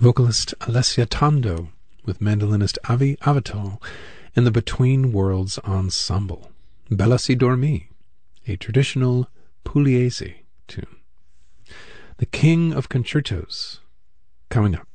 vocalist Alessia Tondo with mandolinist Avi Avital in the Between Worlds Ensemble. Bella si dormi, a traditional Pugliese tune. The King of Concertos, coming up.